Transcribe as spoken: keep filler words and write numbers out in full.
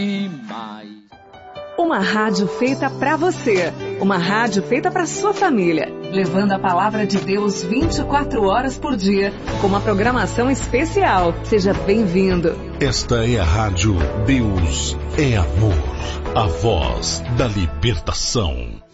e mais. Uma rádio feita pra você. Uma rádio feita pra sua família. Levando a palavra de Deus vinte e quatro horas por dia. Com uma programação especial. Seja bem-vindo. Esta é a rádio Deus é Amor. A voz da libertação.